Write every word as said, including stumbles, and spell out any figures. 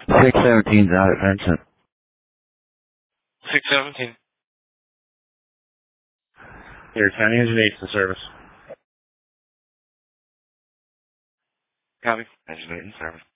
six seventeen's out at Vincent. six seventeen. Here, ten engine eight to service. Copy. Engine eight in service.